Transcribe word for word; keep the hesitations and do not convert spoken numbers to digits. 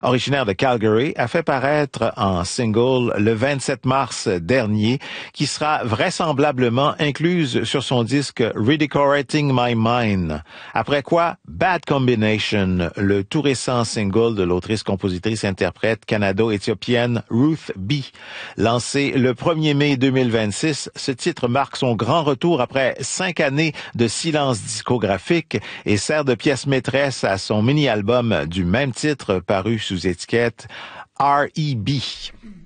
originaire de Calgary, a fait paraître en single le vingt-sept mars dernier, qui sera vraisemblablement incluse sur son disque Redecorating My Mind. Après quoi, Bad Combination, le tout récent single de l'autrice-compositrice-interprète canado-éthiopienne Ruth B. Lancé le premier mai deux mille vingt-six, ce titre marque son grand retour après cinq années de silence discographique et sert de pièce maîtresse à son mini-album du même titre paru sous étiquette R E B.